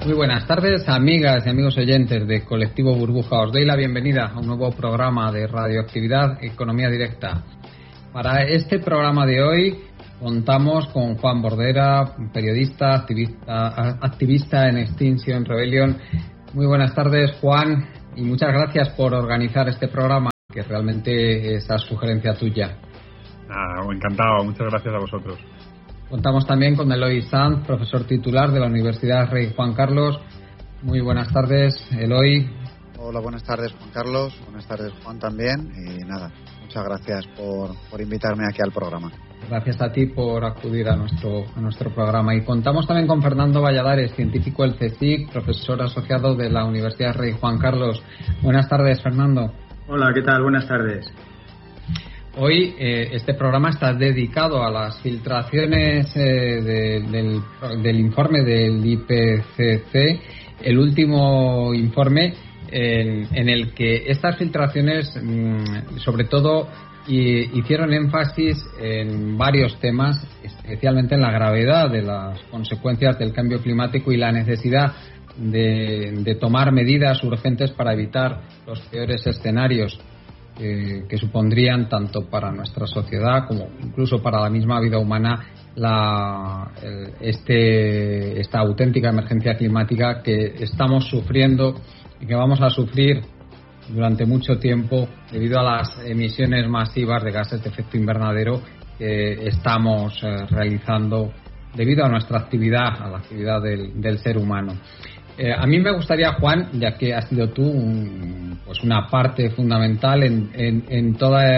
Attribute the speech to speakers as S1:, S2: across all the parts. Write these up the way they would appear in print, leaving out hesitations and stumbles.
S1: Muy buenas tardes, amigas y amigos oyentes de Colectivo Burbuja. Os doy la bienvenida a un nuevo programa de radioactividad Economía Directa. Para este programa de hoy contamos con Juan Bordera, periodista, activista en Extinction Rebellion. Muy buenas tardes, Juan, y muchas gracias por organizar este programa, que realmente es a sugerencia tuya.
S2: Encantado, muchas gracias a vosotros.
S1: Contamos también con Eloy Sanz, profesor titular de la Universidad Rey Juan Carlos. Muy buenas tardes, Eloy.
S3: Hola, buenas tardes, Juan Carlos. Buenas tardes, Juan, también. Y nada, muchas gracias por invitarme aquí al programa.
S1: Gracias a ti por acudir a nuestro programa. Y contamos también con Fernando Valladares, científico del CSIC, profesor asociado de la Universidad Rey Juan Carlos. Buenas tardes, Fernando.
S4: Hola, ¿qué tal? Buenas tardes.
S1: Hoy este programa está dedicado a las filtraciones del informe del IPCC, el último informe en el que estas filtraciones sobre todo hicieron énfasis en varios temas, especialmente en la gravedad de las consecuencias del cambio climático y la necesidad de tomar medidas urgentes para evitar los peores escenarios que supondrían tanto para nuestra sociedad como incluso para la misma vida humana esta auténtica emergencia climática que estamos sufriendo y que vamos a sufrir durante mucho tiempo debido a las emisiones masivas de gases de efecto invernadero que estamos realizando debido a nuestra actividad, a la actividad del ser humano. A mí me gustaría, Juan, ya que has sido tú una parte fundamental en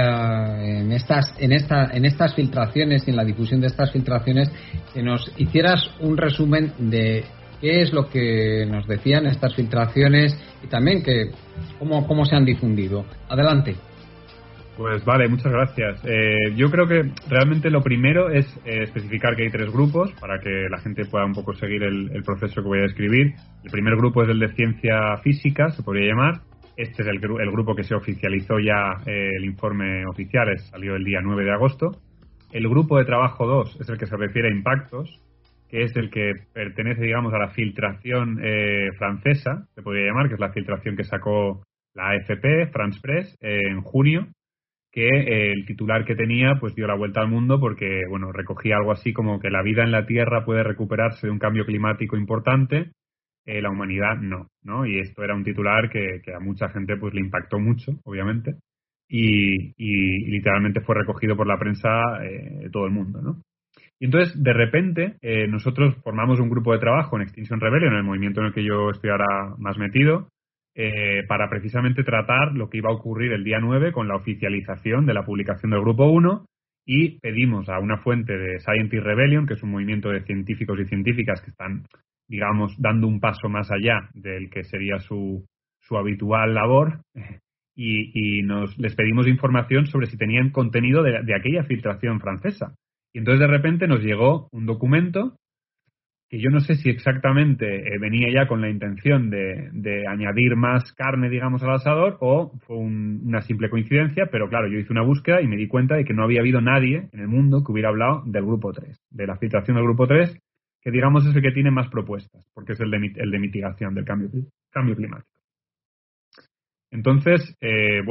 S1: estas filtraciones y en la difusión de estas filtraciones, que nos hicieras un resumen de qué es lo que nos decían estas filtraciones y también cómo se han difundido. Adelante.
S2: Pues vale, muchas gracias. Yo creo que realmente lo primero es especificar que hay tres grupos para que la gente pueda un poco seguir el proceso que voy a describir. El primer grupo es el de ciencia física, se podría llamar. Este es el grupo que se oficializó ya, el informe oficial salió el día 9 de agosto. El grupo de trabajo 2 es el que se refiere a impactos, que es el que pertenece, digamos, a la filtración francesa, se podría llamar, que es la filtración que sacó la AFP, France Press, en junio, que el titular que tenía pues dio la vuelta al mundo porque, bueno, recogía algo así como que la vida en la Tierra puede recuperarse de un cambio climático importante, la humanidad no, y esto era un titular que a mucha gente pues le impactó mucho, obviamente, y literalmente fue recogido por la prensa de todo el mundo, ¿no? Y entonces, de repente, nosotros formamos un grupo de trabajo en Extinction Rebellion, en el movimiento en el que yo estoy ahora más metido, para precisamente tratar lo que iba a ocurrir el día 9 con la oficialización de la publicación del Grupo 1, y pedimos a una fuente de Scientist Rebellion, que es un movimiento de científicos y científicas que están, digamos, dando un paso más allá del que sería su habitual labor, y les pedimos información sobre si tenían contenido de aquella filtración francesa. Y entonces de repente nos llegó un documento que yo no sé si exactamente venía ya con la intención de añadir más carne, digamos, al asador, o fue una simple coincidencia, pero claro, yo hice una búsqueda y me di cuenta de que no había habido nadie en el mundo que hubiera hablado del Grupo 3, de la filtración del Grupo 3, que digamos es el que tiene más propuestas, porque es el de mitigación del cambio climático. Entonces,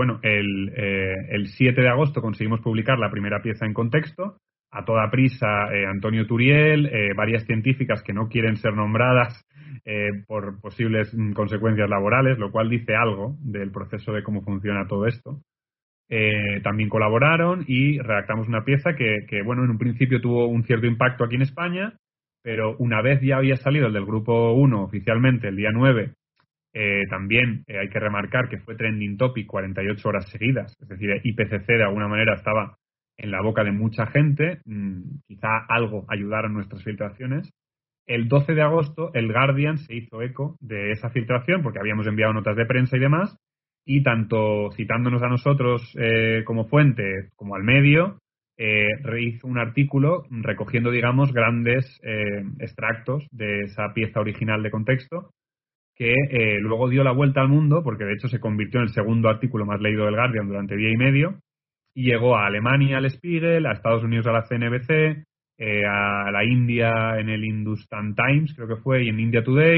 S2: el 7 de agosto conseguimos publicar la primera pieza en contexto. A toda prisa, Antonio Turiel, varias científicas que no quieren ser nombradas por posibles consecuencias laborales, lo cual dice algo del proceso de cómo funciona todo esto. También colaboraron y redactamos una pieza que, en un principio tuvo un cierto impacto aquí en España, pero una vez ya había salido el del Grupo 1 oficialmente el día 9, también hay que remarcar que fue trending topic 48 horas seguidas, es decir, IPCC de alguna manera estaba en la boca de mucha gente, quizá algo ayudaron nuestras filtraciones. El 12 de agosto el Guardian se hizo eco de esa filtración porque habíamos enviado notas de prensa y demás, y tanto citándonos a nosotros como fuente como al medio, hizo un artículo recogiendo, digamos, grandes extractos de esa pieza original de contexto que luego dio la vuelta al mundo porque de hecho se convirtió en el segundo artículo más leído del Guardian durante día y medio. Y llegó a Alemania al Spiegel, a Estados Unidos a la CNBC, a la India en el Hindustan Times, creo que fue, y en India Today,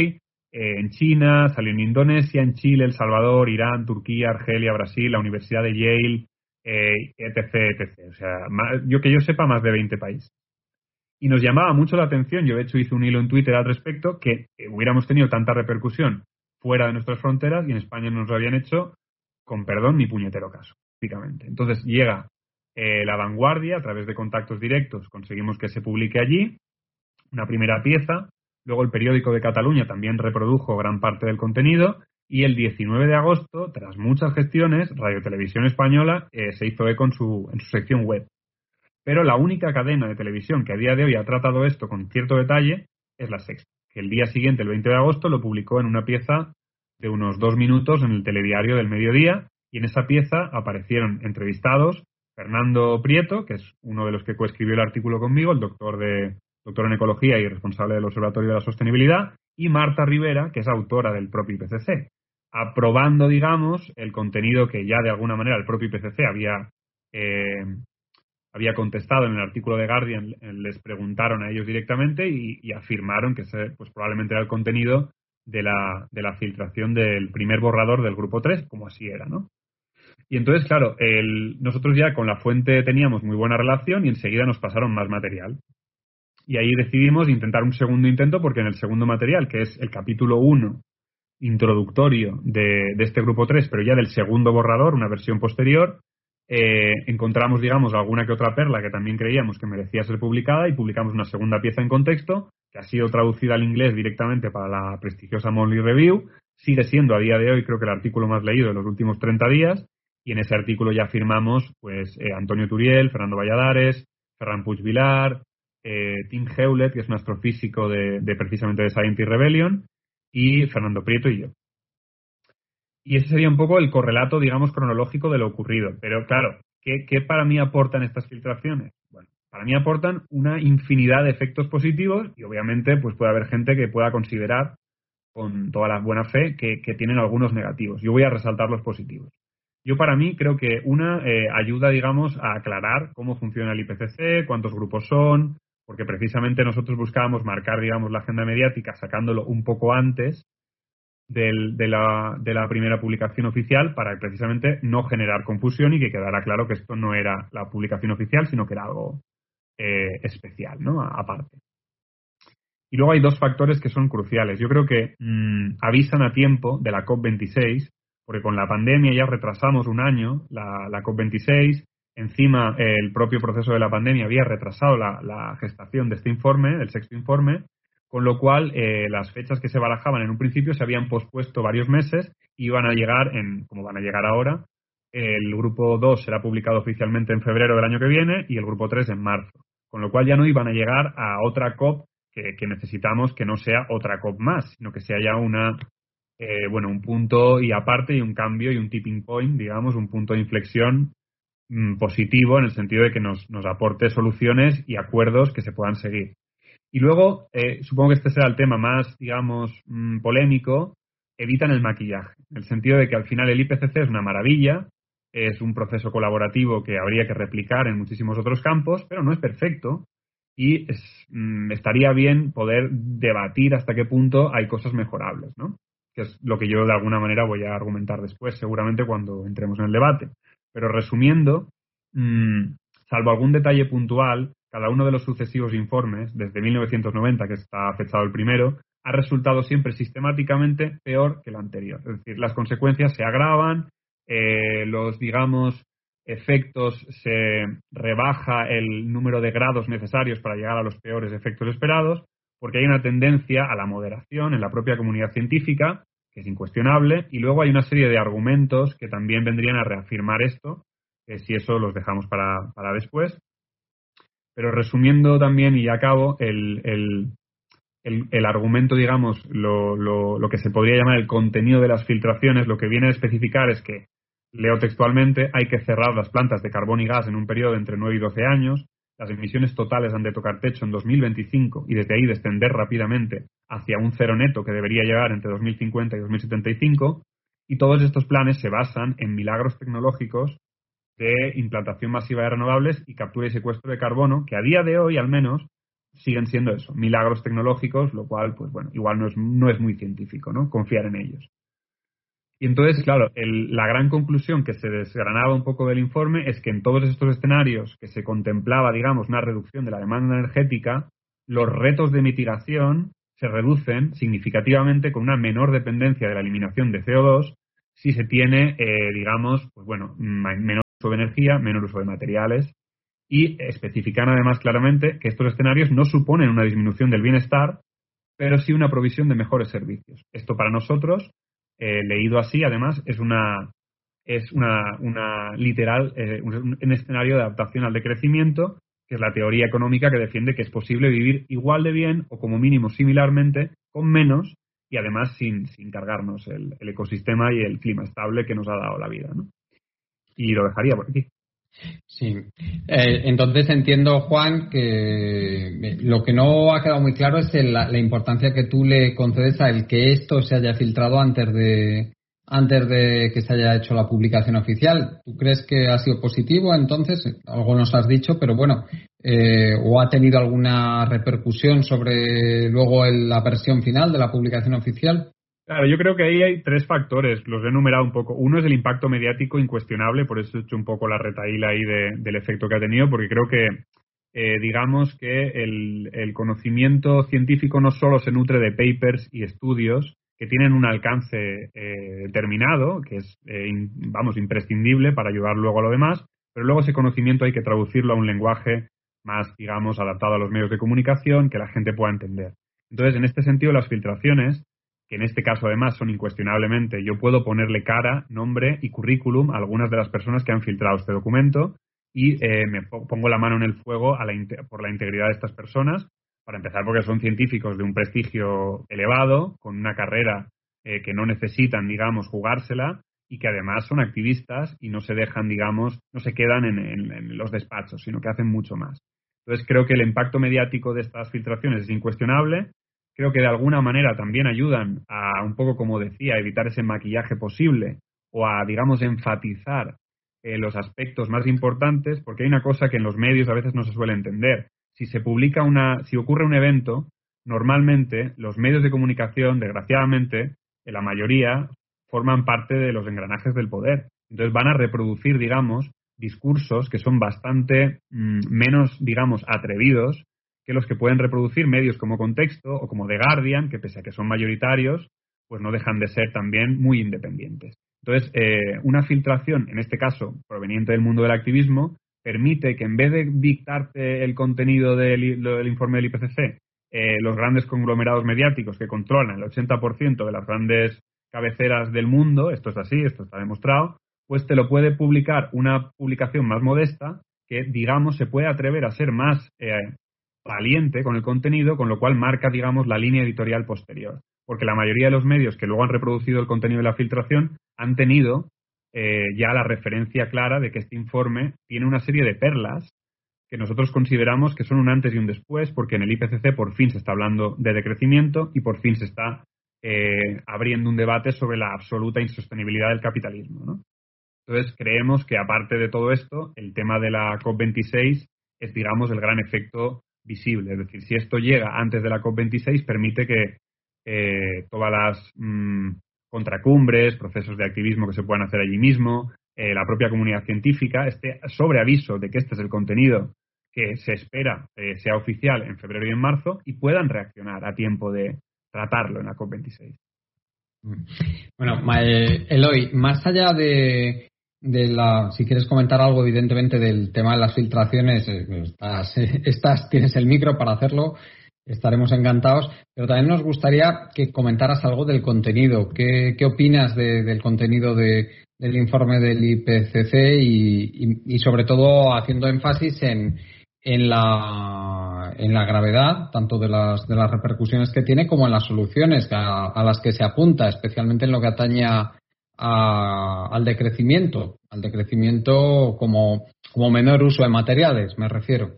S2: en China, salió en Indonesia, en Chile, El Salvador, Irán, Turquía, Argelia, Brasil, la Universidad de Yale, etc, etc. O sea, que yo sepa, más de 20 países. Y nos llamaba mucho la atención, yo de hecho hice un hilo en Twitter al respecto, que hubiéramos tenido tanta repercusión fuera de nuestras fronteras y en España no nos lo habían hecho, con perdón, ni puñetero caso, prácticamente. Entonces llega La Vanguardia, a través de contactos directos conseguimos que se publique allí una primera pieza, luego el Periódico de Cataluña también reprodujo gran parte del contenido y el 19 de agosto, tras muchas gestiones, Radio Televisión Española se hizo eco en su sección web. Pero la única cadena de televisión que a día de hoy ha tratado esto con cierto detalle es La Sexta, que el día siguiente, el 20 de agosto, lo publicó en una pieza de unos 2 minutos en el telediario del mediodía, y en esa pieza aparecieron entrevistados Fernando Prieto, que es uno de los que coescribió el artículo conmigo, el doctor en ecología y responsable del Observatorio de la Sostenibilidad, y Marta Rivera, que es autora del propio IPCC, aprobando, digamos, el contenido que ya de alguna manera el propio IPCC había contestado en el artículo de Guardian. Les preguntaron a ellos directamente y afirmaron que ese pues probablemente era el contenido de la filtración del primer borrador del grupo 3, como así era, ¿no? Y entonces, claro, nosotros ya con la fuente teníamos muy buena relación y enseguida nos pasaron más material. Y ahí decidimos intentar un segundo intento, porque en el segundo material, que es el capítulo 1 introductorio de este grupo 3, pero ya del segundo borrador, una versión posterior, encontramos, digamos, alguna que otra perla que también creíamos que merecía ser publicada y publicamos una segunda pieza en contexto que ha sido traducida al inglés directamente para la prestigiosa Monthly Review. Sigue siendo a día de hoy, creo que el artículo más leído de los últimos 30 días, y en ese artículo ya firmamos pues Antonio Turiel, Fernando Valladares, Ferran Puig Vilar, Tim Hewlett, que es un astrofísico de precisamente de Scientist Rebellion, y Fernando Prieto y yo. Y ese sería un poco el correlato, digamos, cronológico de lo ocurrido. Pero claro, ¿qué para mí aportan estas filtraciones? Bueno, para mí aportan una infinidad de efectos positivos y obviamente pues puede haber gente que pueda considerar con toda la buena fe que tienen algunos negativos. Yo voy a resaltar los positivos. Yo para mí creo que una ayuda, digamos, a aclarar cómo funciona el IPCC, cuántos grupos son, porque precisamente nosotros buscábamos marcar, digamos, la agenda mediática sacándolo un poco antes de la primera publicación oficial, para precisamente no generar confusión y que quedara claro que esto no era la publicación oficial, sino que era algo especial, ¿no? Aparte. Y luego hay 2 factores que son cruciales. Yo creo que avisan a tiempo de la COP26, porque con la pandemia ya retrasamos un año la COP26. Encima, el propio proceso de la pandemia había retrasado la gestación de este informe, el 6º informe, con lo cual las fechas que se barajaban en un principio se habían pospuesto varios meses y iban a llegar, como van a llegar ahora. El grupo 2 será publicado oficialmente en febrero del año que viene y el grupo 3 en marzo, con lo cual ya no iban a llegar a otra COP que necesitamos que no sea otra COP más, sino que sea ya un punto y aparte y un cambio y un tipping point, digamos, un punto de inflexión positivo en el sentido de que nos aporte soluciones y acuerdos que se puedan seguir. Y luego, supongo que este será el tema más, digamos, polémico, evitan el maquillaje, en el sentido de que al final el IPCC es una maravilla, es un proceso colaborativo que habría que replicar en muchísimos otros campos, pero no es perfecto y estaría bien poder debatir hasta qué punto hay cosas mejorables, ¿no? Que es lo que yo de alguna manera voy a argumentar después, seguramente cuando entremos en el debate. Pero resumiendo, salvo algún detalle puntual, cada uno de los sucesivos informes, desde 1990, que está fechado el primero, ha resultado siempre sistemáticamente peor que el anterior. Es decir, las consecuencias se agravan, los, digamos, efectos, se rebaja el número de grados necesarios para llegar a los peores efectos esperados, porque hay una tendencia a la moderación en la propia comunidad científica, que es incuestionable, y luego hay una serie de argumentos que también vendrían a reafirmar esto, si eso los dejamos para después. Pero resumiendo también, y ya acabo, el argumento, digamos, lo que se podría llamar el contenido de las filtraciones, lo que viene a especificar es que, leo textualmente, hay que cerrar las plantas de carbón y gas en un periodo entre 9 y 12 años, las emisiones totales han de tocar techo en 2025 y desde ahí descender rápidamente hacia un cero neto que debería llegar entre 2050 y 2075, y todos estos planes se basan en milagros tecnológicos de implantación masiva de renovables y captura y secuestro de carbono, que a día de hoy al menos siguen siendo eso, milagros tecnológicos, lo cual, pues bueno, igual no es muy científico, ¿no? Confiar en ellos. Y entonces, claro, la gran conclusión que se desgranaba un poco del informe es que en todos estos escenarios que se contemplaba, digamos, una reducción de la demanda energética, los retos de mitigación se reducen significativamente con una menor dependencia de la eliminación de CO2 si se tiene, digamos, pues bueno, menor uso de energía, menor uso de materiales, y especifican además claramente que estos escenarios no suponen una disminución del bienestar, pero sí una provisión de mejores servicios. Esto para nosotros, leído así, además, es una literal, un escenario de adaptación al decrecimiento, que es la teoría económica que defiende que es posible vivir igual de bien o como mínimo similarmente, con menos y además sin cargarnos el ecosistema y el clima estable que nos ha dado la vida, ¿no? Y lo dejaría por aquí.
S1: Sí. Entonces entiendo, Juan, que lo que no ha quedado muy claro es la importancia que tú le concedes a el que esto se haya filtrado antes de que se haya hecho la publicación oficial. ¿Tú crees que ha sido positivo? Entonces, algo nos has dicho, pero bueno, ¿o ha tenido alguna repercusión sobre luego la versión final de la publicación oficial?
S2: Claro, yo creo que ahí hay tres factores, los he enumerado un poco. Uno es el impacto mediático incuestionable, por eso he hecho un poco la retahíla ahí del efecto que ha tenido, porque creo que, digamos que el conocimiento científico no solo se nutre de papers y estudios que tienen un alcance determinado, que es, imprescindible para ayudar luego a lo demás, pero luego ese conocimiento hay que traducirlo a un lenguaje más, digamos, adaptado a los medios de comunicación, que la gente pueda entender. Entonces, en este sentido, las filtraciones, que en este caso además son incuestionablemente, yo puedo ponerle cara, nombre y currículum a algunas de las personas que han filtrado este documento y me pongo la mano en el fuego por la integridad de estas personas, para empezar porque son científicos de un prestigio elevado, con una carrera que no necesitan, digamos, jugársela y que además son activistas y no se dejan, digamos, no se quedan en los despachos, sino que hacen mucho más. Entonces creo que el impacto mediático de estas filtraciones es incuestionable. Creo que de alguna manera también ayudan a, un poco como decía, a evitar ese maquillaje posible o a, digamos, enfatizar los aspectos más importantes, porque hay una cosa que en los medios a veces no se suele entender. Si ocurre un evento, normalmente los medios de comunicación, desgraciadamente, en la mayoría, forman parte de los engranajes del poder. Entonces van a reproducir, digamos, discursos que son bastante menos, digamos, atrevidos que los que pueden reproducir medios como Contexto o como The Guardian, que pese a que son mayoritarios, pues no dejan de ser también muy independientes. Entonces, una filtración, en este caso, proveniente del mundo del activismo, permite que en vez de dictarte el contenido del informe del IPCC, los grandes conglomerados mediáticos que controlan el 80% de las grandes cabeceras del mundo, esto es así, esto está demostrado, pues te lo puede publicar una publicación más modesta que, digamos, se puede atrever a ser más valiente con el contenido, con lo cual marca, digamos, la línea editorial posterior. Porque la mayoría de los medios que luego han reproducido el contenido de la filtración han tenido ya la referencia clara de que este informe tiene una serie de perlas que nosotros consideramos que son un antes y un después, porque en el IPCC por fin se está hablando de decrecimiento y por fin se está abriendo un debate sobre la absoluta insostenibilidad del capitalismo, ¿no? Entonces creemos que aparte de todo esto, el tema de la COP26 es, digamos, el gran efecto visible. Es decir, si esto llega antes de la COP26, permite que todas las contracumbres, procesos de activismo que se puedan hacer allí mismo, la propia comunidad científica esté sobre aviso de que este es el contenido que se espera sea oficial en febrero y en marzo y puedan reaccionar a tiempo de tratarlo en la COP26.
S1: Bueno, Eloy, más allá de si quieres comentar algo, evidentemente, del tema de las filtraciones, tienes el micro para hacerlo, estaremos encantados, pero también nos gustaría que comentaras algo del contenido. ¿Qué opinas del contenido del informe del IPCC y sobre todo haciendo énfasis en la gravedad tanto de las repercusiones que tiene como en las soluciones a las que se apunta, especialmente en lo que atañe al decrecimiento como menor uso de materiales, me refiero.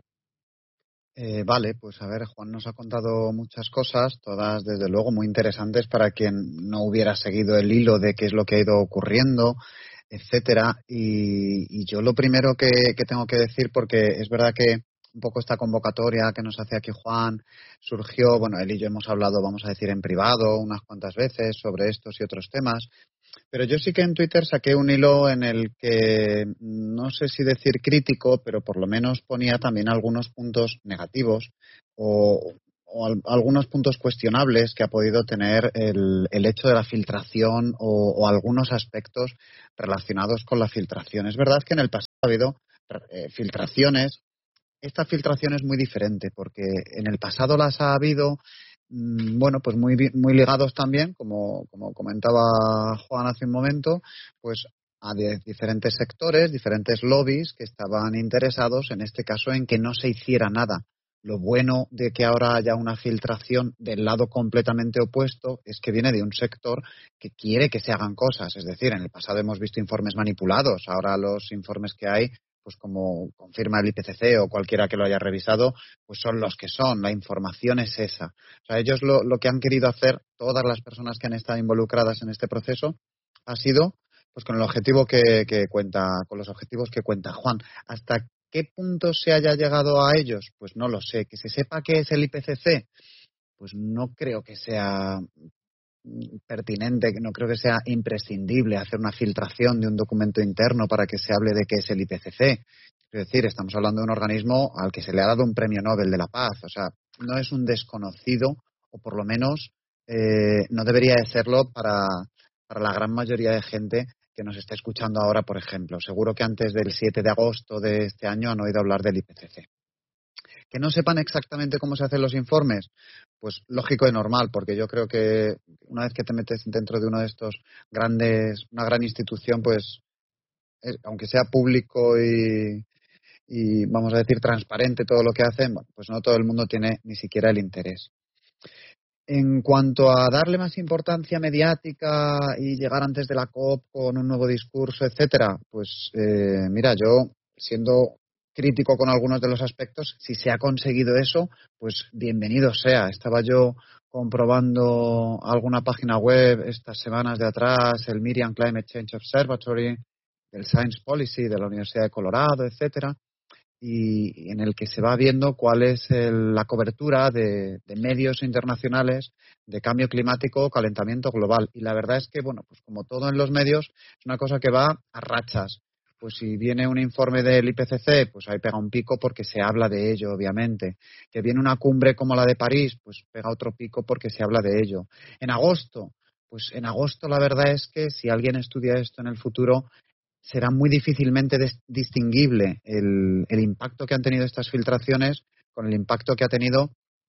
S3: Vale, pues a ver, Juan nos ha contado muchas cosas, todas desde luego muy interesantes para quien no hubiera seguido el hilo de qué es lo que ha ido ocurriendo, etcétera. Y yo lo primero que tengo que decir, porque es verdad que un poco esta convocatoria que nos hace aquí Juan surgió, bueno, él y yo hemos hablado, vamos a decir, en privado unas cuantas veces sobre estos y otros temas, pero yo sí que en Twitter saqué un hilo en el que no sé si decir crítico, pero por lo menos ponía también algunos puntos negativos o algunos puntos cuestionables que ha podido tener el hecho de la filtración o algunos aspectos relacionados con la filtración. Es verdad que en el pasado ha habido filtraciones. Esta filtración es muy diferente porque en el pasado las ha habido, bueno, pues muy ligados también, como comentaba Juan hace un momento, pues a diferentes sectores, diferentes lobbies que estaban interesados, en este caso, en que no se hiciera nada. Lo bueno de que ahora haya una filtración del lado completamente opuesto es que viene de un sector que quiere que se hagan cosas. Es decir, en el pasado hemos visto informes manipulados, ahora los informes que hay, pues como confirma el IPCC o cualquiera que lo haya revisado, pues son los que son, la información es esa. O sea, ellos lo que han querido hacer, todas las personas que han estado involucradas en este proceso, ha sido pues con el objetivo que cuenta, con los objetivos que cuenta Juan. ¿Hasta qué punto se haya llegado a ellos? Pues no lo sé. ¿Que se sepa qué es el IPCC? Pues no creo que sea pertinente, que no creo que sea imprescindible hacer una filtración de un documento interno para que se hable de qué es el IPCC. Es decir, estamos hablando de un organismo al que se le ha dado un premio Nobel de la Paz. O sea, no es un desconocido, o por lo menos no debería de serlo para la gran mayoría de gente que nos está escuchando ahora, por ejemplo. Seguro que antes del 7 de agosto de este año han oído hablar del IPCC. ¿Que no sepan exactamente cómo se hacen los informes? Pues lógico y normal, porque yo creo que una vez que te metes dentro de uno de estos grandes, una gran institución, pues aunque sea público y vamos a decir transparente todo lo que hacen, bueno, pues no todo el mundo tiene ni siquiera el interés. En cuanto a darle más importancia mediática y llegar antes de la COP con un nuevo discurso, etcétera, pues mira, yo siendo crítico con algunos de los aspectos, si se ha conseguido eso, pues bienvenido sea. Estaba yo comprobando alguna página web estas semanas de atrás, el Merian Climate Change Observatory, el Science Policy de la Universidad de Colorado, etcétera, y en el que se va viendo cuál es la cobertura de medios internacionales de cambio climático o calentamiento global. Y la verdad es que, bueno, pues como todo en los medios, es una cosa que va a rachas. Pues si viene un informe del IPCC, pues ahí pega un pico porque se habla de ello, obviamente. Que viene una cumbre como la de París, pues pega otro pico porque se habla de ello. En agosto, pues en agosto la verdad es que si alguien estudia esto en el futuro, será muy difícilmente distinguible el impacto que han tenido estas filtraciones con el impacto que ha tenido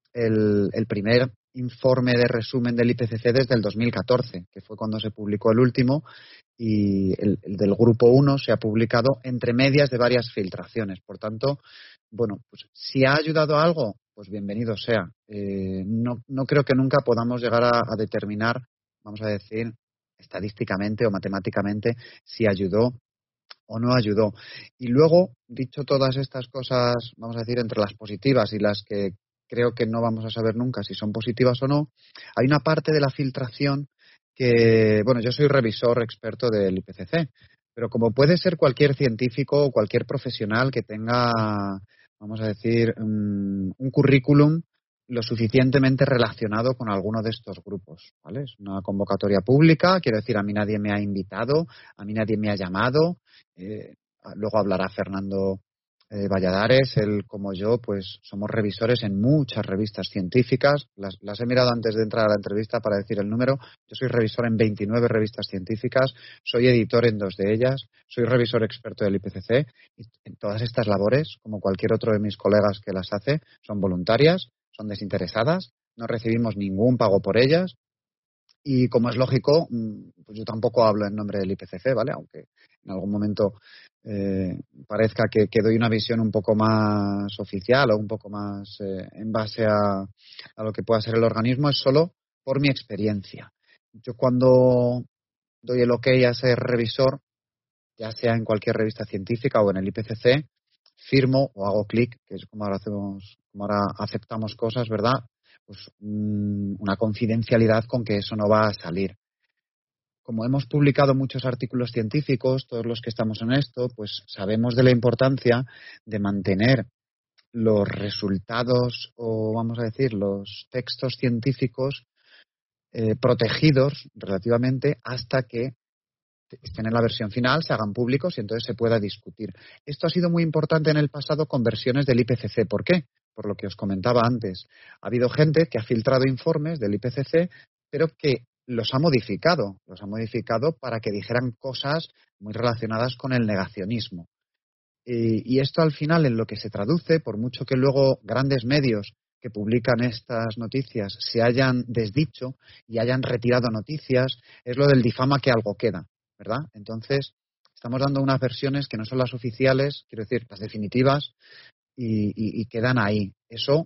S3: el primer informe de resumen del IPCC desde el 2014, que fue cuando se publicó el último, y el del Grupo 1 se ha publicado entre medias de varias filtraciones. Por tanto, bueno, pues si ha ayudado a algo, pues bienvenido sea. No creo que nunca podamos llegar a determinar, vamos a decir, estadísticamente o matemáticamente si ayudó o no ayudó. Y luego, dicho todas estas cosas, vamos a decir, entre las positivas y las que creo que no vamos a saber nunca si son positivas o no, hay una parte de la filtración que, bueno, yo soy revisor experto del IPCC, pero como puede ser cualquier científico o cualquier profesional que tenga, vamos a decir, un currículum lo suficientemente relacionado con alguno de estos grupos, ¿vale? Es una convocatoria pública, quiero decir, a mí nadie me ha invitado, a mí nadie me ha llamado, luego hablará Fernando Valladares, él como yo, pues somos revisores en muchas revistas científicas, las he mirado antes de entrar a la entrevista para decir el número, yo soy revisor en 29 revistas científicas, soy editor en 2 de ellas, soy revisor experto del IPCC, y en todas estas labores, como cualquier otro de mis colegas que las hace, son voluntarias, son desinteresadas, no recibimos ningún pago por ellas y, como es lógico, pues yo tampoco hablo en nombre del IPCC, ¿vale? Aunque en algún momento parezca que doy una visión un poco más oficial o un poco más en base a lo que pueda ser el organismo, es solo por mi experiencia. Yo cuando doy el ok a ser revisor, ya sea en cualquier revista científica o en el IPCC, firmo o hago clic, que es como ahora aceptamos cosas, ¿verdad? Pues una confidencialidad con que eso no va a salir. Como hemos publicado muchos artículos científicos, todos los que estamos en esto, pues sabemos de la importancia de mantener los resultados o, vamos a decir, los textos científicos protegidos relativamente hasta que estén en la versión final, se hagan públicos y entonces se pueda discutir. Esto ha sido muy importante en el pasado con versiones del IPCC. ¿Por qué? Por lo que os comentaba antes. Ha habido gente que ha filtrado informes del IPCC, pero que los ha modificado para que dijeran cosas muy relacionadas con el negacionismo. Y esto al final en lo que se traduce, por mucho que luego grandes medios que publican estas noticias se hayan desdicho y hayan retirado noticias, es lo del difama que algo queda, ¿verdad? Entonces, estamos dando unas versiones que no son las oficiales, quiero decir, las definitivas, y quedan ahí. Eso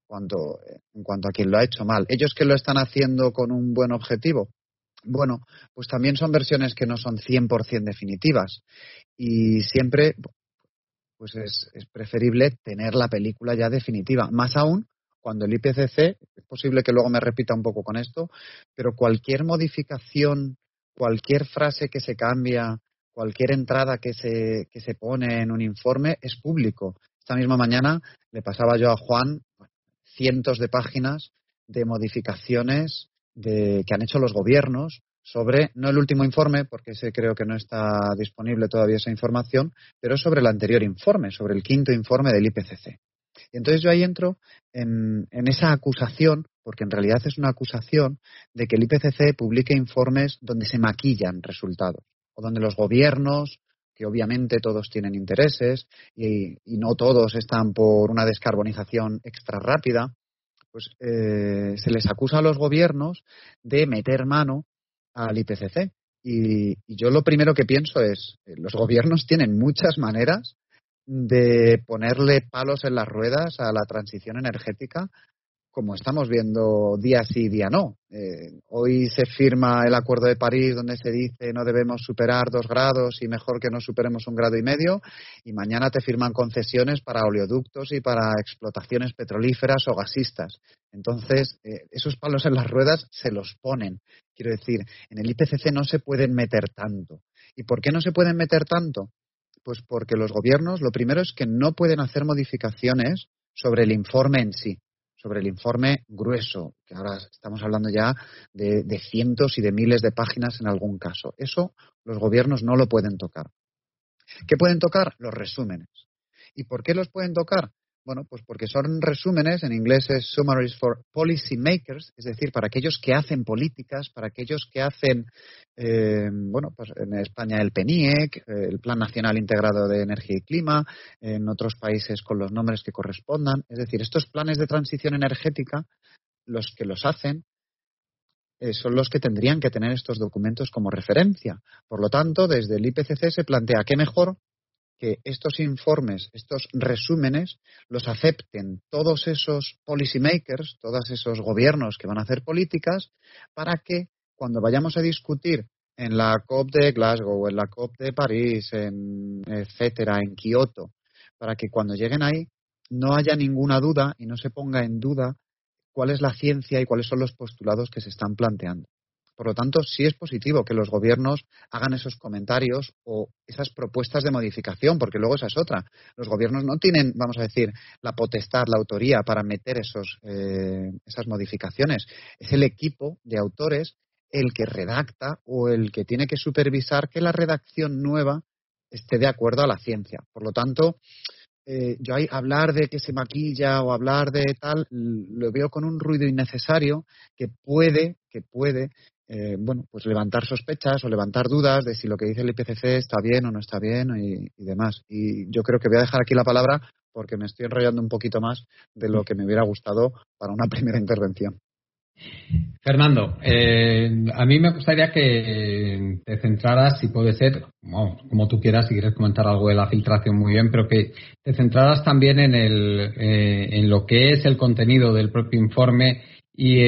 S3: en cuanto a quien lo ha hecho mal. Ellos que lo están haciendo con un buen objetivo, bueno, pues también son versiones que no son 100% definitivas. Y siempre pues es preferible tener la película ya definitiva. Más aún cuando el IPCC, es posible que luego me repita un poco con esto, pero cualquier modificación, cualquier frase que se cambia, cualquier entrada que se pone en un informe es público. Esta misma mañana le pasaba yo a Juan cientos de páginas de modificaciones que han hecho los gobiernos sobre, no el último informe, porque ese creo que no está disponible todavía esa información, pero sobre el anterior informe, sobre el 5º informe del IPCC. Y entonces yo ahí entro en esa acusación, porque en realidad es una acusación de que el IPCC publique informes donde se maquillan resultados, o donde los gobiernos, que obviamente todos tienen intereses y no todos están por una descarbonización extra rápida, pues se les acusa a los gobiernos de meter mano al IPCC. Y yo lo primero que pienso es, los gobiernos tienen muchas maneras de ponerle palos en las ruedas a la transición energética, como estamos viendo día sí, día no. Hoy se firma el Acuerdo de París donde se dice no debemos superar 2 grados y mejor que no superemos 1,5 grados, y mañana te firman concesiones para oleoductos y para explotaciones petrolíferas o gasistas. Entonces, esos palos en las ruedas se los ponen. Quiero decir, en el IPCC no se pueden meter tanto. ¿Y por qué no se pueden meter tanto? Pues porque los gobiernos, lo primero es que no pueden hacer modificaciones sobre el informe en sí, sobre el informe grueso, que ahora estamos hablando ya de cientos y de miles de páginas en algún caso. Eso los gobiernos no lo pueden tocar. ¿Qué pueden tocar? Los resúmenes. ¿Y por qué los pueden tocar? Bueno, pues porque son resúmenes, en inglés es summaries for policy makers, es decir, para aquellos que hacen políticas, para aquellos que hacen, pues en España el PNIEC, el Plan Nacional Integrado de Energía y Clima, en otros países con los nombres que correspondan. Es decir, estos planes de transición energética, los que los hacen, son los que tendrían que tener estos documentos como referencia. Por lo tanto, desde el IPCC se plantea qué mejor que estos informes, estos resúmenes, los acepten todos esos policymakers, todos esos gobiernos que van a hacer políticas, para que cuando vayamos a discutir en la COP de Glasgow, en la COP de París, etcétera, en Kioto, para que cuando lleguen ahí no haya ninguna duda y no se ponga en duda cuál es la ciencia y cuáles son los postulados que se están planteando. Por lo tanto, sí es positivo que los gobiernos hagan esos comentarios o esas propuestas de modificación, porque luego esa es otra. Los gobiernos no tienen, vamos a decir, la potestad, la autoría para meter esas modificaciones. Es el equipo de autores el que redacta o el que tiene que supervisar que la redacción nueva esté de acuerdo a la ciencia. Por lo tanto, yo ahí hablar de que se maquilla o hablar de tal, lo veo con un ruido innecesario que puede pues levantar sospechas o levantar dudas de si lo que dice el IPCC está bien o no está bien y demás. Y yo creo que voy a dejar aquí la palabra porque me estoy enrollando un poquito más de lo que me hubiera gustado para una primera intervención.
S1: Fernando, a mí me gustaría que te centraras, si puede ser, como tú quieras, si quieres comentar algo de la filtración muy bien, pero que te centraras también en lo que es el contenido del propio informe y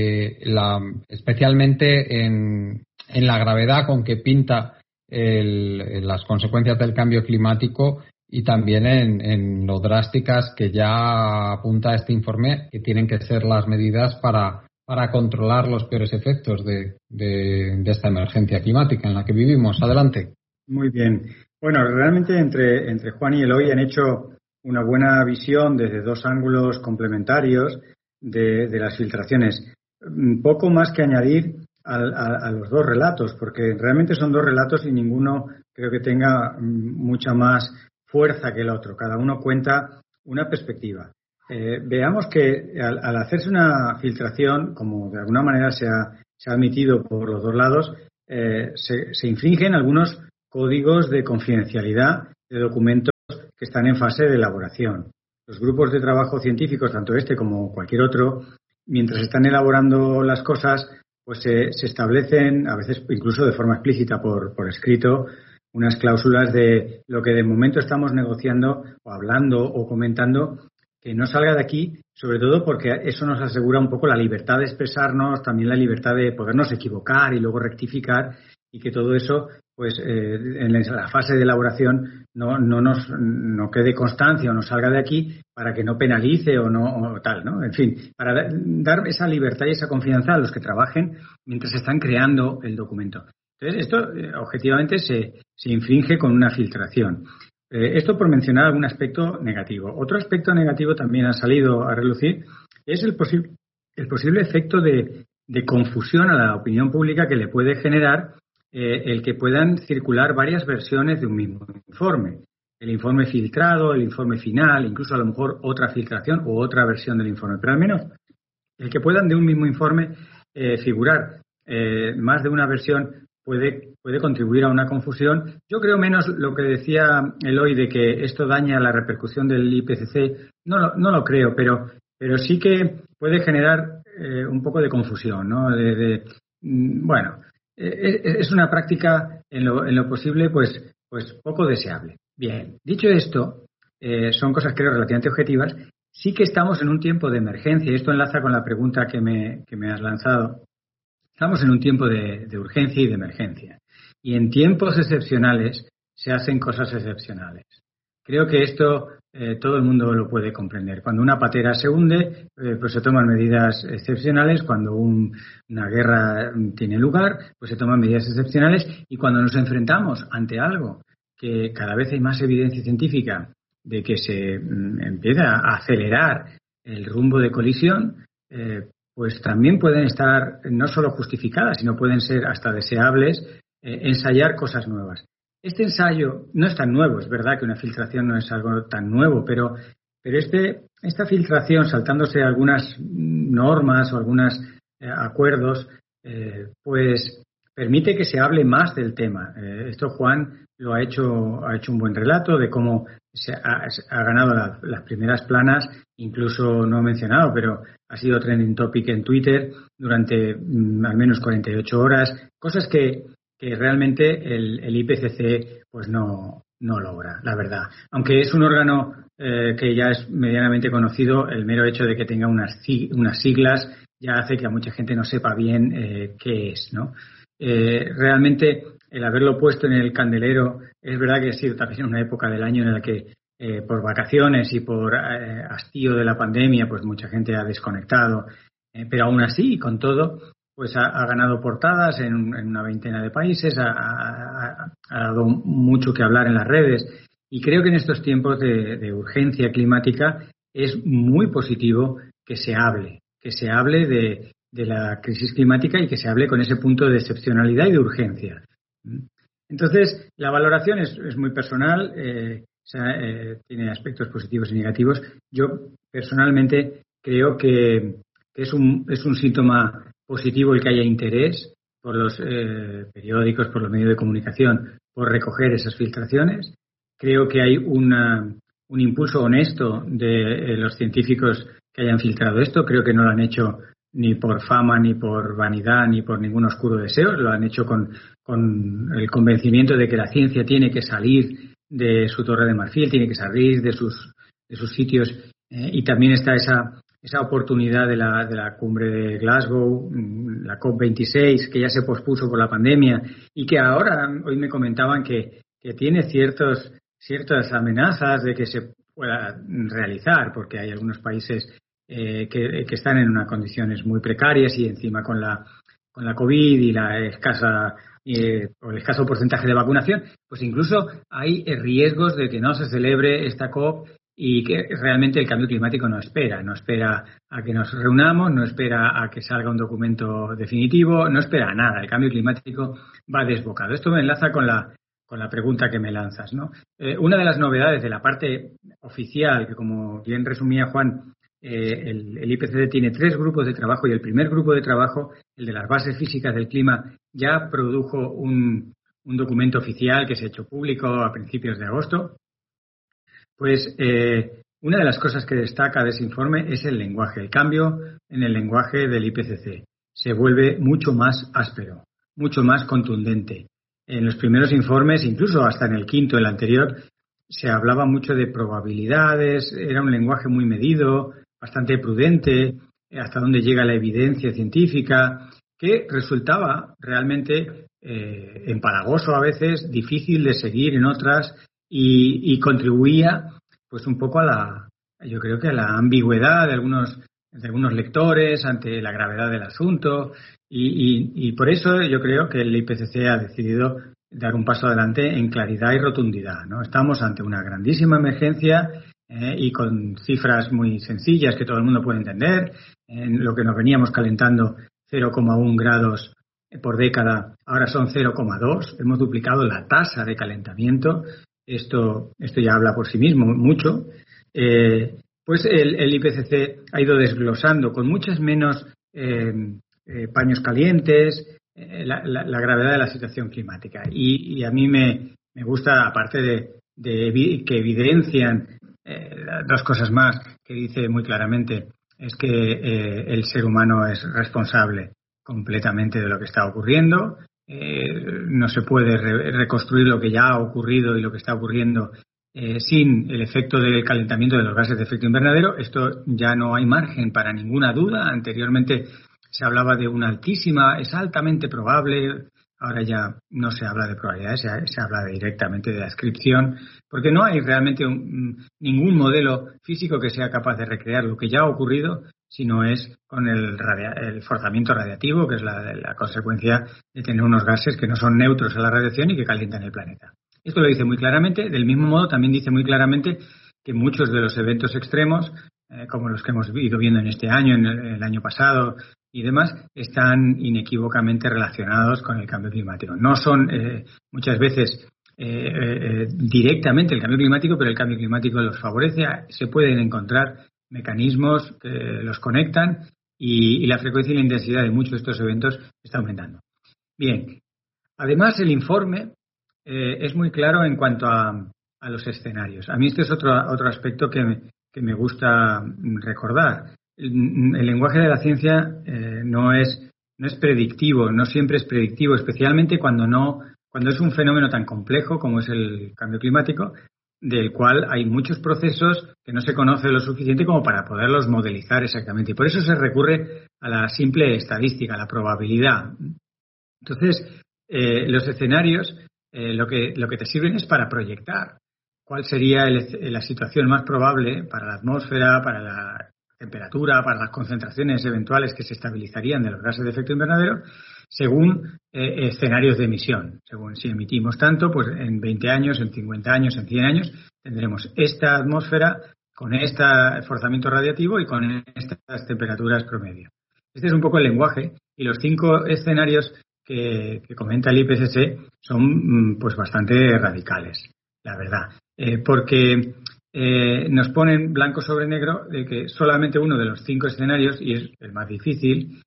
S1: especialmente en la gravedad con que pinta las consecuencias del cambio climático y también en lo drásticas que ya apunta este informe, que tienen que ser las medidas para controlar los peores efectos de esta emergencia climática en la que vivimos. Adelante.
S4: Muy bien. Bueno, realmente entre Juan y Eloy han hecho una buena visión desde dos ángulos complementarios de las filtraciones. Poco más que añadir a los dos relatos, porque realmente son dos relatos y ninguno creo que tenga mucha más fuerza que el otro. Cada uno cuenta una perspectiva. Veamos que al hacerse una filtración, como de alguna manera se ha admitido por los dos lados, se infringen algunos códigos de confidencialidad de documentos que están en fase de elaboración. Los grupos de trabajo científicos, tanto este como cualquier otro, mientras están elaborando las cosas, pues se establecen, a veces incluso de forma explícita por escrito, unas cláusulas de lo que de momento estamos negociando o hablando o comentando, que no salga de aquí, sobre todo porque eso nos asegura un poco la libertad de expresarnos, también la libertad de podernos equivocar y luego rectificar, y que todo eso, pues en la fase de elaboración no quede constancia o no salga de aquí para que no penalice o tal, ¿no? En fin, para dar esa libertad y esa confianza a los que trabajen mientras están creando el documento. Entonces, esto objetivamente se infringe con una filtración. Esto por mencionar algún aspecto negativo. Otro aspecto negativo también ha salido a relucir, es el posible efecto de confusión a la opinión pública que le puede generar el que puedan circular varias versiones de un mismo informe. El informe filtrado, el informe final, incluso a lo mejor otra filtración o otra versión del informe. Pero al menos el que puedan de un mismo informe figurar más de una versión puede contribuir a una confusión. Yo creo menos lo que decía Eloy de que esto daña la repercusión del IPCC. No lo creo, pero sí que puede generar un poco de confusión, ¿no? Bueno, es una práctica en lo posible pues poco deseable. Bien, dicho esto, son cosas creo relativamente objetivas. Sí que estamos en un tiempo de emergencia, y esto enlaza con la pregunta que me has lanzado. Estamos en un tiempo de urgencia y de emergencia. Y en tiempos excepcionales se hacen cosas excepcionales. Creo que esto todo el mundo lo puede comprender. Cuando una patera se hunde, pues se toman medidas excepcionales. Cuando una guerra tiene lugar, pues se toman medidas excepcionales. Y cuando nos enfrentamos ante algo que cada vez hay más evidencia científica de que se empieza a acelerar el rumbo de colisión, pues también pueden estar no solo justificadas, sino pueden ser hasta deseables ensayar cosas nuevas. Este ensayo no es tan nuevo, es verdad que una filtración no es algo tan nuevo, pero esta filtración, saltándose algunas normas o algunos acuerdos, pues permite que se hable más del tema. Esto Juan lo ha hecho un buen relato de cómo se ha ganado las primeras planas, incluso no he mencionado, pero ha sido trending topic en Twitter durante al menos 48 horas, cosas que realmente el IPCC pues no logra, la verdad. Aunque es un órgano que ya es medianamente conocido, el mero hecho de que tenga unas siglas ya hace que a mucha gente no sepa bien qué es, ¿no? Realmente el haberlo puesto en el candelero es verdad que ha sido también una época del año en la que por vacaciones y por hastío de la pandemia pues mucha gente ha desconectado, pero aún así y con todo pues ha ganado portadas en una veintena de países, ha dado mucho que hablar en las redes y creo que en estos tiempos de urgencia climática es muy positivo que se hable de la crisis climática y que se hable con ese punto de excepcionalidad y de urgencia. Entonces, la valoración es muy personal, tiene aspectos positivos y negativos. Yo personalmente creo que es un síntoma positivo el que haya interés por los periódicos, por los medios de comunicación, por recoger esas filtraciones. Creo que hay un impulso honesto de los científicos que hayan filtrado esto. Creo que no lo han hecho ni por fama, ni por vanidad, ni por ningún oscuro deseo. Lo han hecho con el convencimiento de que la ciencia tiene que salir de su torre de marfil, tiene que salir de sus sitios. Y también está esa oportunidad de la cumbre de Glasgow, la COP26, que ya se pospuso por la pandemia y que ahora, hoy me comentaban que tiene ciertas amenazas de que se pueda realizar, porque hay algunos países que están en unas condiciones muy precarias y encima con la COVID y la escasa o el escaso porcentaje de vacunación, pues incluso hay riesgos de que no se celebre esta COP y que realmente el cambio climático no espera a que nos reunamos, no espera a que salga un documento definitivo, no espera a nada. El cambio climático va desbocado. Esto me enlaza con la pregunta que me lanzas, ¿no? Una de las novedades de la parte oficial, que como bien resumía Juan, el IPCC tiene 3 grupos de trabajo y el primer grupo de trabajo, el de las bases físicas del clima, ya produjo un documento oficial que se ha hecho público a principios de agosto. Pues una de las cosas que destaca de ese informe es el lenguaje, el cambio en el lenguaje del IPCC. Se vuelve mucho más áspero, mucho más contundente. En los primeros informes, incluso hasta en el quinto, el anterior, se hablaba mucho de probabilidades, era un lenguaje muy medido, bastante prudente, hasta dónde llega la evidencia científica, que resultaba realmente empalagoso a veces, difícil de seguir en otras y contribuía pues un poco yo creo que a la ambigüedad de algunos lectores ante la gravedad del asunto y por eso yo creo que el IPCC ha decidido dar un paso adelante en claridad y rotundidad, ¿no? Estamos ante una grandísima emergencia y con cifras muy sencillas que todo el mundo puede entender. En lo que nos veníamos calentando 0,1 grados por década, ahora son 0,2. Hemos duplicado la tasa de calentamiento. Esto ya habla por sí mismo mucho. Pues el IPCC ha ido desglosando con muchas menos paños calientes la gravedad de la situación climática. Y a mí me gusta, aparte de que evidencian 2 cosas más que dice muy claramente, es que el ser humano es responsable completamente de lo que está ocurriendo. No se puede reconstruir lo que ya ha ocurrido y lo que está ocurriendo sin el efecto del calentamiento de los gases de efecto invernadero. Esto ya no hay margen para ninguna duda. Anteriormente se hablaba de una altísima, es altamente probable. Ahora ya no se habla de probabilidades, se habla directamente de ascripción, porque no hay realmente ningún modelo físico que sea capaz de recrear lo que ya ha ocurrido, sino es con el forzamiento radiativo, que es la consecuencia de tener unos gases que no son neutros a la radiación y que calientan el planeta. Esto lo dice muy claramente. Del mismo modo, también dice muy claramente que muchos de los eventos extremos, como los que hemos ido viendo en este año, en el año pasado y demás, están inequívocamente relacionados con el cambio climático. No son muchas veces directamente el cambio climático, pero el cambio climático los favorece. Se pueden encontrar mecanismos que los conectan y la frecuencia y la intensidad de muchos de estos eventos está aumentando. Bien, además el informe es muy claro en cuanto a los escenarios. A mí este es otro aspecto que me gusta recordar. El lenguaje de la ciencia no es predictivo, no siempre es predictivo, especialmente cuando es un fenómeno tan complejo como es el cambio climático, del cual hay muchos procesos que no se conoce lo suficiente como para poderlos modelizar exactamente. Y por eso se recurre a la simple estadística, a la probabilidad. Entonces, los escenarios lo que te sirven es para proyectar cuál sería la situación más probable para la atmósfera, para la temperatura, para las concentraciones eventuales que se estabilizarían de los gases de efecto invernadero, según escenarios de emisión. Según si emitimos tanto, pues en 20 años, en 50 años, en 100 años, tendremos esta atmósfera con este forzamiento radiativo y con estas temperaturas promedio. Este es un poco el lenguaje, y los 5 escenarios que comenta el IPCC son pues bastante radicales, la verdad. Porque nos ponen blanco sobre negro de que solamente uno de los 5 escenarios, y es el más difícil,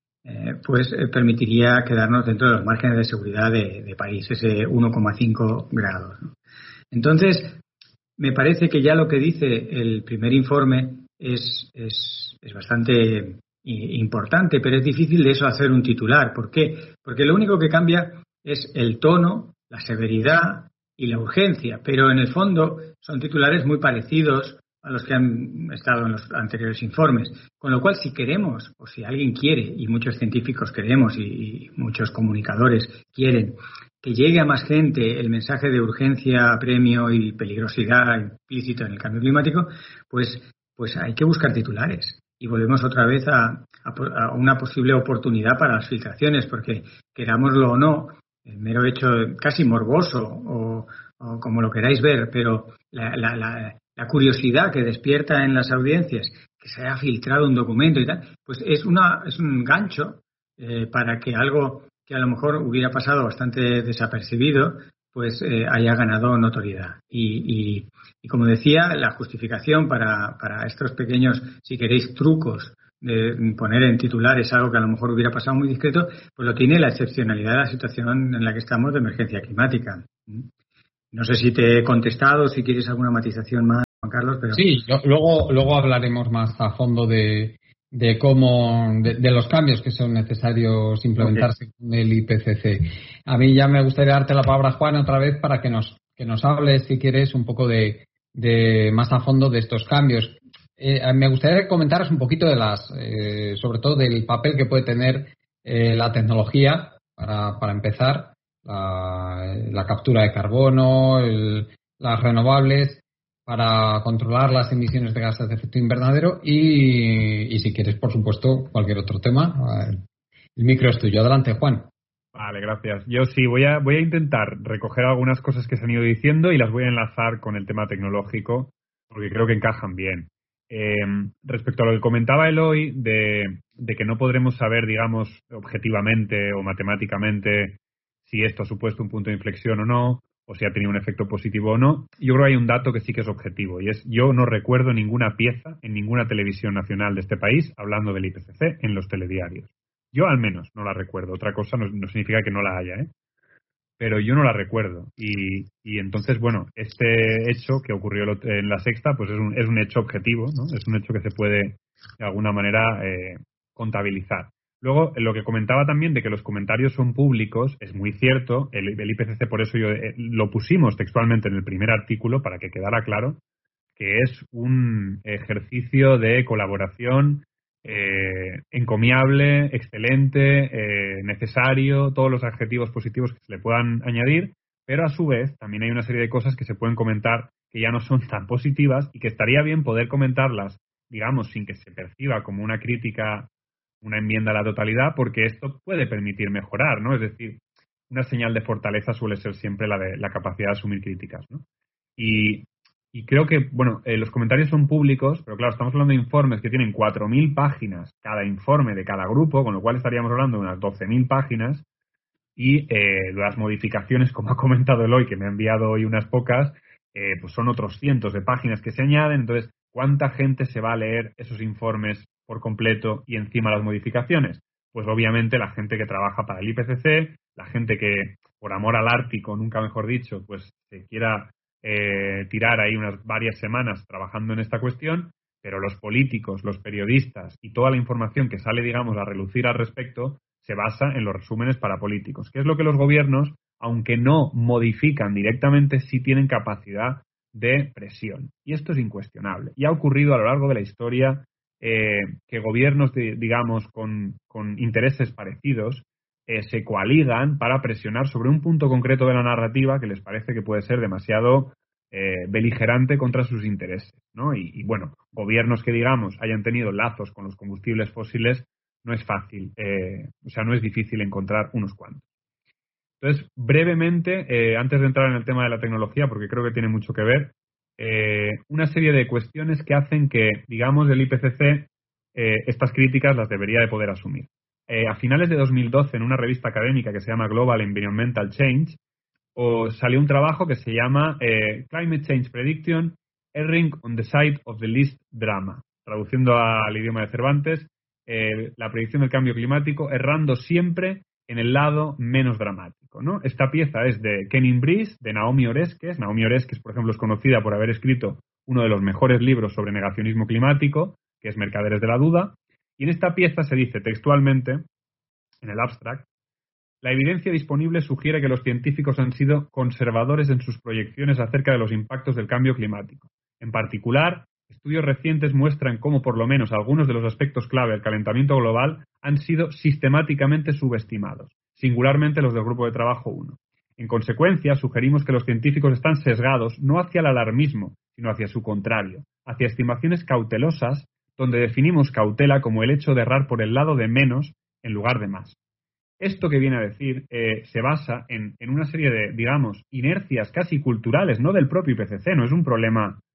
S4: permitiría quedarnos dentro de los márgenes de seguridad de París, ese 1,5 grados, ¿no? Entonces, me parece que ya lo que dice el primer informe es bastante importante, pero es difícil de eso hacer un titular. ¿Por qué? Porque lo único que cambia es el tono, la severidad y la urgencia, pero en el fondo son titulares muy parecidos a los que han estado en los anteriores informes. Con lo cual, si queremos, o si alguien quiere, y muchos científicos queremos, y muchos comunicadores quieren, que llegue a más gente el mensaje de urgencia, apremio y peligrosidad implícito en el cambio climático, pues hay que buscar titulares. Y volvemos otra vez a una posible oportunidad para las filtraciones, porque querámoslo o no, el mero hecho casi morboso o como lo queráis ver, pero la la curiosidad que despierta en las audiencias que se haya filtrado un documento y tal, pues es un gancho para que algo que a lo mejor hubiera pasado bastante desapercibido, pues haya ganado notoriedad. Y como decía, la justificación para estos pequeños, si queréis, trucos de poner en titulares algo que a lo mejor hubiera pasado muy discreto, pues lo tiene la excepcionalidad de la situación en la que estamos de emergencia climática. No sé si te he contestado, si quieres alguna matización más, Juan Carlos, pero...
S1: Sí, luego hablaremos más a fondo de cómo, de los cambios que son necesarios implementarse con el IPCC. A mí ya me gustaría darte la palabra, Juan, otra vez para que nos hables, si quieres, un poco de más a fondo de estos cambios. Me gustaría comentaros un poquito sobre todo del papel que puede tener la tecnología para empezar, la captura de carbono, las renovables, para controlar las emisiones de gases de efecto invernadero y si quieres, por supuesto, cualquier otro tema. El micro es tuyo. Adelante, Juan.
S2: Vale, gracias. Yo sí, voy a intentar recoger algunas cosas que se han ido diciendo y las voy a enlazar con el tema tecnológico porque creo que encajan bien. Respecto a lo que comentaba Eloy de que no podremos saber, digamos, objetivamente o matemáticamente si esto ha supuesto un punto de inflexión o no, o si ha tenido un efecto positivo o no, yo creo que hay un dato que sí que es objetivo y es: yo no recuerdo ninguna pieza en ninguna televisión nacional de este país hablando del IPCC en los telediarios. Yo al menos no la recuerdo. Otra cosa no significa que no la haya, pero yo no la recuerdo. Y entonces, bueno, este hecho que ocurrió en La Sexta, pues es un hecho objetivo, ¿no? Es un hecho que se puede, de alguna manera, contabilizar. Luego, lo que comentaba también de que los comentarios son públicos, es muy cierto. El IPCC, por eso lo pusimos textualmente en el primer artículo, para que quedara claro que es un ejercicio de colaboración encomiable, excelente, necesario, todos los adjetivos positivos que se le puedan añadir, pero a su vez también hay una serie de cosas que se pueden comentar que ya no son tan positivas y que estaría bien poder comentarlas, digamos, sin que se perciba como una crítica, una enmienda a la totalidad, porque esto puede permitir mejorar, ¿no? Es decir, una señal de fortaleza suele ser siempre la de la capacidad de asumir críticas, ¿no? Y creo que, bueno, los comentarios son públicos, pero claro, estamos hablando de informes que tienen 4.000 páginas cada informe de cada grupo, con lo cual estaríamos hablando de unas 12.000 páginas y las modificaciones, como ha comentado Eloy, que me ha enviado hoy unas pocas, pues son otros cientos de páginas que se añaden. Entonces, ¿cuánta gente se va a leer esos informes por completo y encima las modificaciones? Pues obviamente la gente que trabaja para el IPCC, la gente que, por amor al Ártico, nunca mejor dicho, pues se quiera tirar ahí unas varias semanas trabajando en esta cuestión, pero los políticos, los periodistas y toda la información que sale, digamos, a relucir al respecto se basa en los resúmenes para políticos, que es lo que los gobiernos, aunque no modifican directamente, sí tienen capacidad de presión. Y esto es incuestionable. Y ha ocurrido a lo largo de la historia que gobiernos, digamos, con intereses parecidos se coaligan para presionar sobre un punto concreto de la narrativa que les parece que puede ser demasiado beligerante contra sus intereses, ¿no? Y bueno, gobiernos que, digamos, hayan tenido lazos con los combustibles fósiles, no es fácil, no es difícil encontrar unos cuantos. Entonces, brevemente, antes de entrar en el tema de la tecnología, porque creo que tiene mucho que ver, una serie de cuestiones que hacen que, digamos, el IPCC estas críticas las debería de poder asumir. A finales de 2012, en una revista académica que se llama Global Environmental Change, salió un trabajo que se llama Climate Change Prediction, Erring on the Side of the Least Drama. Traduciendo al idioma de Cervantes, la predicción del cambio climático errando siempre en el lado menos dramático, ¿no? Esta pieza es de Kenin Breeze, de Naomi Oreskes. Naomi Oreskes, por ejemplo, es conocida por haber escrito uno de los mejores libros sobre negacionismo climático, que es Mercaderes de la Duda. Y en esta pieza se dice textualmente, en el abstract: la evidencia disponible sugiere que los científicos han sido conservadores en sus proyecciones acerca de los impactos del cambio climático. En particular, estudios recientes muestran cómo por lo menos algunos de los aspectos clave del calentamiento global han sido sistemáticamente subestimados, singularmente los del Grupo de Trabajo 1. En consecuencia, sugerimos que los científicos están sesgados no hacia el alarmismo, sino hacia su contrario, hacia estimaciones cautelosas, donde definimos cautela como el hecho de errar por el lado de menos en lugar de más. Esto que viene a decir se basa en una serie de, digamos, inercias casi culturales, no del propio IPCC, no es un problema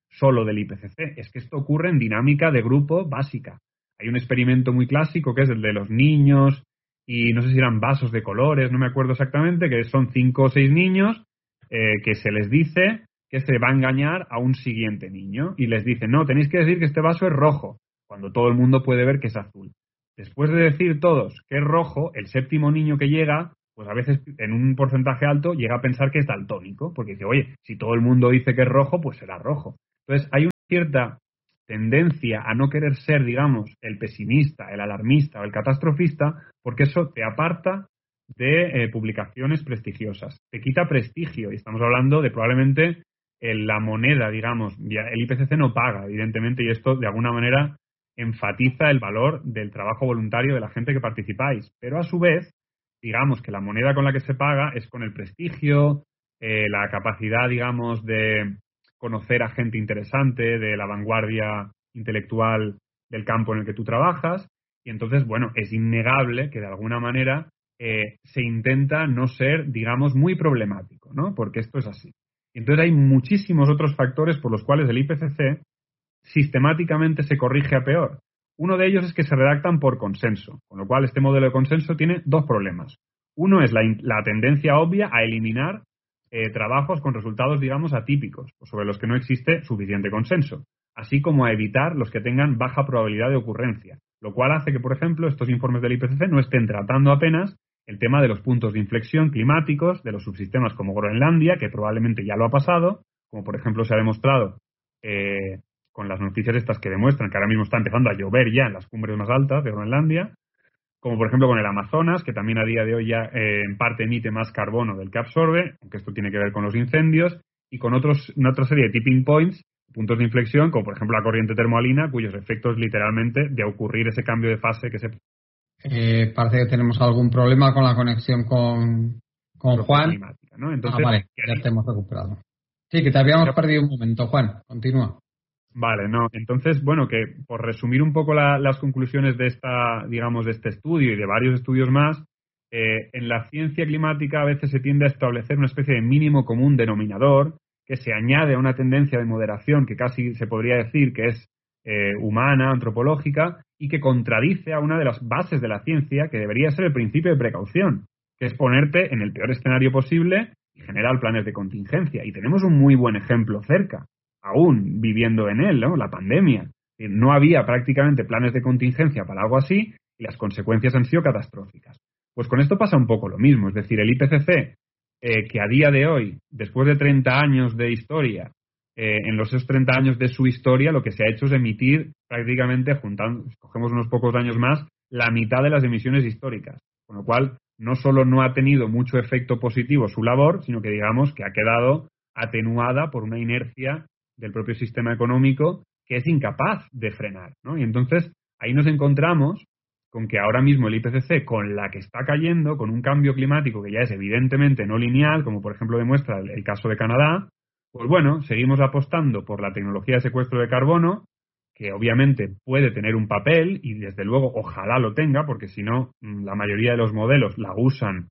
S2: solo del IPCC, es que esto ocurre en dinámica de grupo básica. Hay un experimento muy clásico que es el de los niños y no sé si eran vasos de colores, no me acuerdo exactamente, que son 5 o 6 niños que se les dice que se va a engañar a un siguiente niño y les dice, no, tenéis que decir que este vaso es rojo, cuando todo el mundo puede ver que es azul. Después de decir todos que es rojo, el séptimo niño que llega, pues a veces en un porcentaje alto llega a pensar que es daltónico, porque dice, oye, si todo el mundo dice que es rojo, pues será rojo. Entonces hay una cierta tendencia a no querer ser, digamos, el pesimista, el alarmista o el catastrofista, porque eso te aparta de publicaciones prestigiosas, te quita prestigio, y estamos hablando de probablemente la moneda, digamos, el IPCC no paga, evidentemente, y esto de alguna manera enfatiza el valor del trabajo voluntario de la gente que participáis, pero a su vez, digamos que la moneda con la que se paga es con el prestigio, la capacidad, digamos, de conocer a gente interesante, de la vanguardia intelectual del campo en el que tú trabajas, y entonces, bueno, es innegable que de alguna manera se intenta no ser, digamos, muy problemático, ¿no? Porque esto es así. Entonces hay muchísimos otros factores por los cuales el IPCC sistemáticamente se corrige a peor. Uno de ellos es que se redactan por consenso, con lo cual este modelo de consenso tiene dos problemas. Uno es la tendencia obvia a eliminar trabajos con resultados, digamos, atípicos, o sobre los que no existe suficiente consenso, así como a evitar los que tengan baja probabilidad de ocurrencia, lo cual hace que, por ejemplo, estos informes del IPCC no estén tratando apenas el tema de los puntos de inflexión climáticos, de los subsistemas como Groenlandia, que probablemente ya lo ha pasado, como por ejemplo se ha demostrado con las noticias estas que demuestran que ahora mismo está empezando a llover ya en las cumbres más altas de Groenlandia, como por ejemplo con el Amazonas, que también a día de hoy ya en parte emite más carbono del que absorbe, aunque esto tiene que ver con los incendios, y con una otra serie de tipping points, puntos de inflexión, como por ejemplo la corriente termoalina, cuyos efectos literalmente de ocurrir ese cambio de fase que se...
S1: parece que tenemos algún problema con la conexión con Juan.
S2: Climática, ¿no? Entonces,
S1: vale, ya te hemos recuperado. Sí, que te habíamos perdido un momento, Juan. Continúa.
S2: Vale, no. Entonces, bueno, que por resumir un poco las conclusiones de de este estudio y de varios estudios más, en la ciencia climática a veces se tiende a establecer una especie de mínimo común denominador que se añade a una tendencia de moderación que casi se podría decir que es humana, antropológica, y que contradice a una de las bases de la ciencia, que debería ser el principio de precaución, que es ponerte en el peor escenario posible y generar planes de contingencia. Y tenemos un muy buen ejemplo cerca, aún viviendo en él, ¿no? La pandemia. No había prácticamente planes de contingencia para algo así y las consecuencias han sido catastróficas. Pues con esto pasa un poco lo mismo. Es decir, el IPCC, que a día de hoy, después de 30 años de historia, en esos 30 años de su historia, lo que se ha hecho es emitir prácticamente, cogemos unos pocos años más, la mitad de las emisiones históricas. Con lo cual, no solo no ha tenido mucho efecto positivo su labor, sino que digamos que ha quedado atenuada por una inercia del propio sistema económico que es incapaz de frenar, ¿no? Y entonces ahí nos encontramos con que ahora mismo el IPCC, con la que está cayendo, con un cambio climático que ya es evidentemente no lineal, como por ejemplo demuestra el caso de Canadá, pues bueno, seguimos apostando por la tecnología de secuestro de carbono, que obviamente puede tener un papel y desde luego ojalá lo tenga, porque si no, la mayoría de los modelos la usan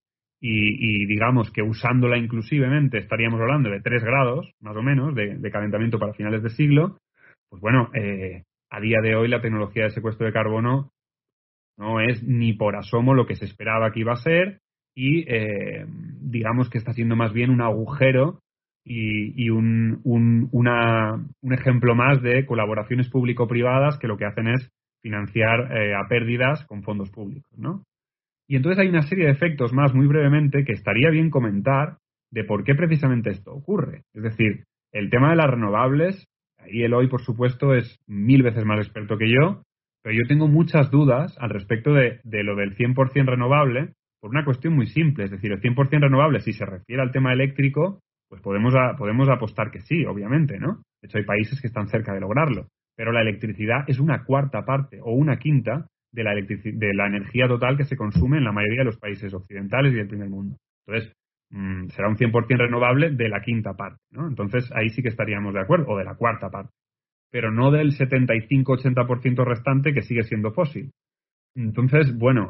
S2: y digamos que usándola inclusivemente estaríamos hablando de 3 grados, más o menos, de calentamiento para finales de siglo. Pues bueno, a día de hoy la tecnología de secuestro de carbono no es ni por asomo lo que se esperaba que iba a ser y digamos que está siendo más bien un agujero y un ejemplo más de colaboraciones público-privadas que lo que hacen es financiar a pérdidas con fondos públicos, ¿no? Y entonces hay una serie de efectos más, muy brevemente, que estaría bien comentar de por qué precisamente esto ocurre. Es decir, el tema de las renovables, ahí Eloy, por supuesto, es 1000 veces más experto que yo, pero yo tengo muchas dudas al respecto de lo del 100% renovable por una cuestión muy simple. Es decir, el 100% renovable, si se refiere al tema eléctrico, pues podemos apostar que sí, obviamente, ¿no? De hecho, hay países que están cerca de lograrlo. Pero la electricidad es una cuarta parte o una quinta de la energía total que se consume en la mayoría de los países occidentales y del primer mundo. Entonces, será un 100% renovable de la quinta parte, ¿no? Entonces, ahí sí que estaríamos de acuerdo, o de la cuarta parte, pero no del 75-80% restante que sigue siendo fósil. Entonces, bueno,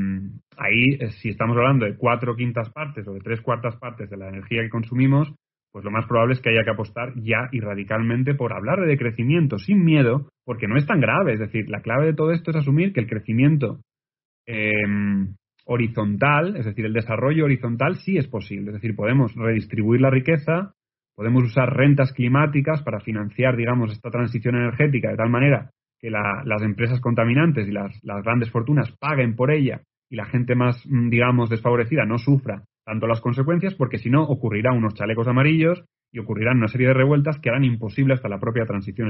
S2: ahí si estamos hablando de 4/5 partes o de 3/4 partes de la energía que consumimos, pues lo más probable es que haya que apostar ya y radicalmente por hablar de crecimiento sin miedo, porque no es tan grave. Es decir, la clave de todo esto es asumir que el crecimiento horizontal, es decir, el desarrollo horizontal sí es posible. Es decir, podemos redistribuir la riqueza, podemos usar rentas climáticas para financiar, digamos, esta transición energética de tal manera que las empresas contaminantes y las grandes fortunas paguen por ella y la gente más, digamos, desfavorecida no sufra tanto las consecuencias, porque si no ocurrirán unos chalecos amarillos y ocurrirán una serie de revueltas que harán imposible hasta la propia transición